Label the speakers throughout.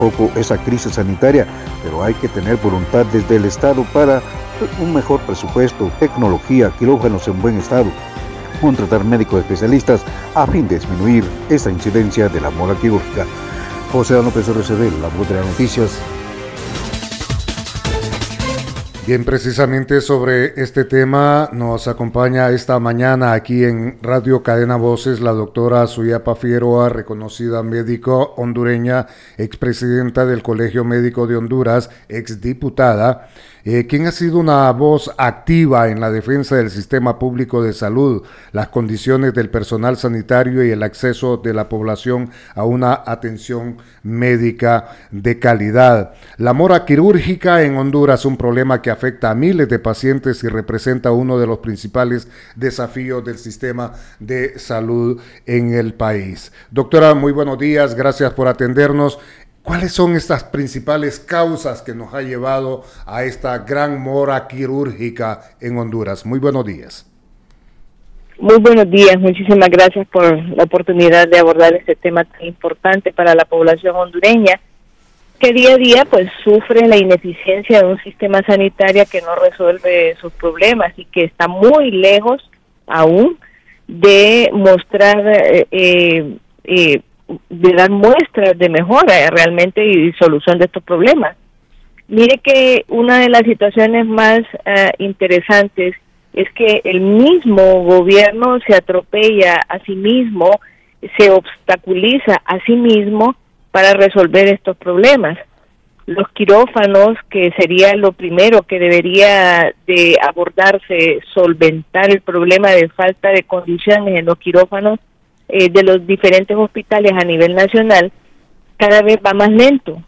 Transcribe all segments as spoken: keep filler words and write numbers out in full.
Speaker 1: poco esa crisis sanitaria, pero hay que tener voluntad desde el Estado para un mejor presupuesto, tecnología, quirófanos en buen estado, contratar médicos especialistas a fin de disminuir esta incidencia de la mora quirúrgica. José López R C B, la voz de las noticias.
Speaker 2: Bien, precisamente sobre este tema nos acompaña esta mañana aquí en Radio Cadena Voces la doctora Suyapa Figueroa, reconocida médico hondureña, expresidenta del Colegio Médico de Honduras, exdiputada, eh, quien ha sido una voz activa en la defensa del sistema público de salud, las condiciones del personal sanitario y el acceso de la población a una atención médica de calidad. La mora quirúrgica en Honduras es un problema que afecta a miles de pacientes y representa uno de los principales desafíos del sistema de salud en el país. Doctora, muy buenos días, gracias por atendernos. ¿Cuáles son estas principales causas que nos ha llevado a esta gran mora quirúrgica en Honduras? Muy buenos días.
Speaker 3: Muy buenos días, muchísimas gracias por la oportunidad de abordar este tema tan importante para la población hondureña, que día a día pues sufre la ineficiencia de un sistema sanitario que no resuelve sus problemas y que está muy lejos aún de mostrar, eh, eh, de dar muestras de mejora realmente y solución de estos problemas. Mire que una de las situaciones más uh, interesantes es que el mismo gobierno se atropella a sí mismo, se obstaculiza a sí mismo para resolver estos problemas. Los quirófanos, que sería lo primero que debería de abordarse, solventar el problema de falta de condiciones en los quirófanos eh, de los diferentes hospitales a nivel nacional, cada vez va más lento.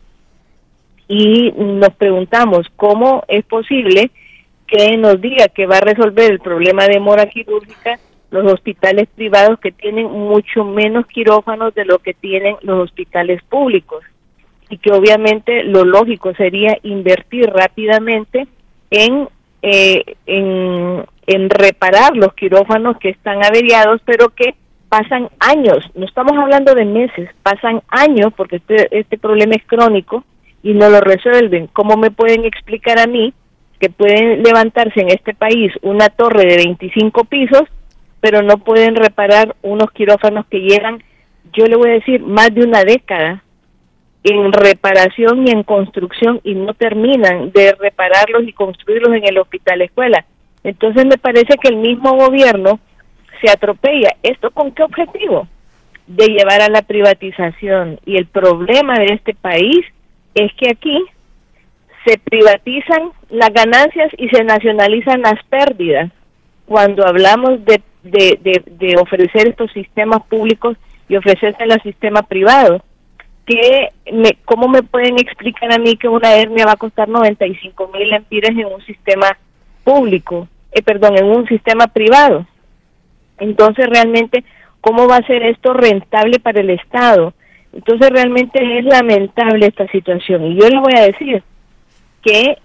Speaker 3: Y nos preguntamos cómo es posible que nos diga que va a resolver el problema de mora quirúrgica los hospitales privados, que tienen mucho menos quirófanos de lo que tienen los hospitales públicos, y que obviamente lo lógico sería invertir rápidamente en, eh, en, en reparar los quirófanos que están averiados, pero que pasan años, no estamos hablando de meses, pasan años, porque este, este problema es crónico y no lo resuelven. ¿Cómo me pueden explicar a mí que pueden levantarse en este país una torre de veinticinco pisos, pero no pueden reparar unos quirófanos que llevan, yo le voy a decir, más de una década en reparación y en construcción, y no terminan de repararlos y construirlos en el hospital escuela? Entonces me parece que el mismo gobierno se atropella. ¿Esto con qué objetivo? De llevar a la privatización. Y el problema de este país es que aquí se privatizan las ganancias y se nacionalizan las pérdidas. Cuando hablamos de, de, de, de ofrecer estos sistemas públicos y ofrecerse al sistema privado, que me, ¿cómo me pueden explicar a mí que una hernia va a costar noventa y cinco mil lempiras en un sistema público, eh, perdón, en un sistema privado? Entonces, realmente, ¿cómo va a ser esto rentable para el Estado? Entonces, realmente es lamentable esta situación. Y yo le voy a decir que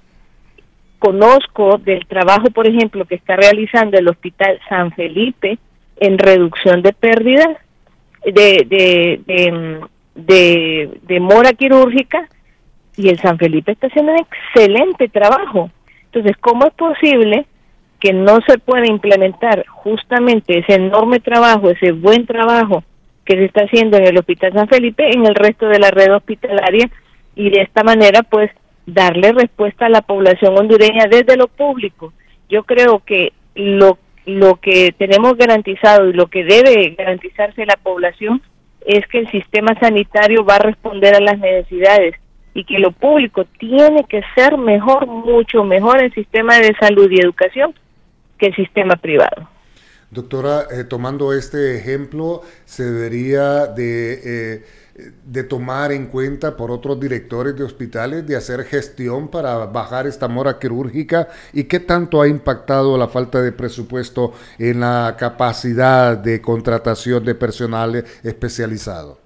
Speaker 3: conozco del trabajo, por ejemplo, que está realizando el Hospital San Felipe en reducción de pérdidas de de, de, de, de mora quirúrgica, y el San Felipe está haciendo un excelente trabajo. Entonces, ¿cómo es posible que no se pueda implementar justamente ese enorme trabajo, ese buen trabajo que se está haciendo en el Hospital San Felipe en el resto de la red hospitalaria, y de esta manera pues darle respuesta a la población hondureña desde lo público? Yo creo que lo, lo que tenemos garantizado y lo que debe garantizarse la población es que el sistema sanitario va a responder a las necesidades, y que lo público tiene que ser mejor, mucho mejor el sistema de salud y educación que el sistema privado.
Speaker 2: Doctora, eh, tomando este ejemplo, se debería de, eh, de tomar en cuenta por otros directores de hospitales de hacer gestión para bajar esta mora quirúrgica. ¿Y qué tanto ha impactado la falta de presupuesto en la capacidad de contratación de personal especializado?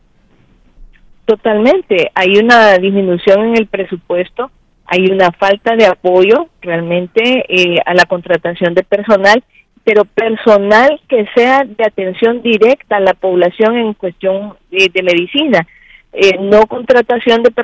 Speaker 3: Totalmente, hay una disminución en el presupuesto, hay una falta de apoyo realmente eh, a la contratación de personal, pero personal que sea de atención directa a la población en cuestión de, de medicina, eh, no contratación de personal